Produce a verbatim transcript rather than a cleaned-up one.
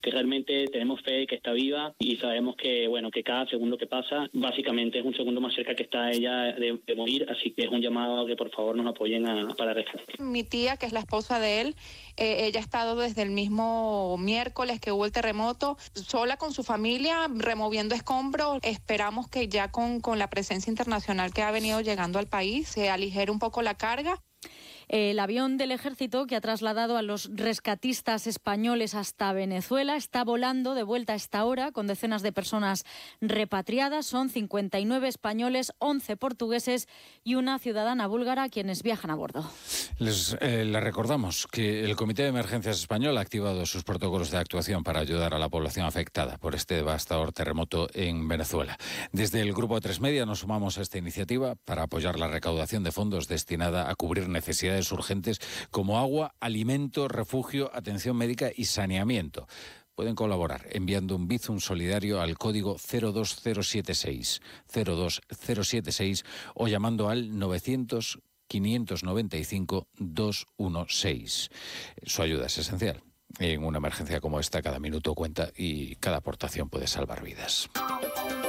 que realmente tenemos fe de que está viva y sabemos que, bueno, que cada segundo que pasa, básicamente es un segundo más cerca que está ella de, de morir, así que es un llamado a que por favor nos apoyen a, para rescatar. Mi tía, que es la esposa de él, eh, ella ha estado desde el mismo miércoles que hubo el terremoto, sola con su familia, removiendo escombros. Esperamos que ya con, con la presencia internacional que ha venido llegando al país, se aligere un poco la carga. El avión del ejército que ha trasladado a los rescatistas españoles hasta Venezuela está volando de vuelta a esta hora con decenas de personas repatriadas. Son cincuenta y nueve españoles, once portugueses y una ciudadana búlgara quienes viajan a bordo. Les, eh, les recordamos que el Comité de Emergencias Español ha activado sus protocolos de actuación para ayudar a la población afectada por este devastador terremoto en Venezuela. Desde el Grupo tres Media nos sumamos a esta iniciativa para apoyar la recaudación de fondos destinada a cubrir necesidades urgentes como agua, alimento, refugio, atención médica y saneamiento. Pueden colaborar enviando un Bizum solidario al código cero dos cero siete seis, cero dos cero siete seis o llamando al novecientos, quinientos noventa y cinco, doscientos dieciséis. Su ayuda es esencial. En una emergencia como esta, cada minuto cuenta y cada aportación puede salvar vidas.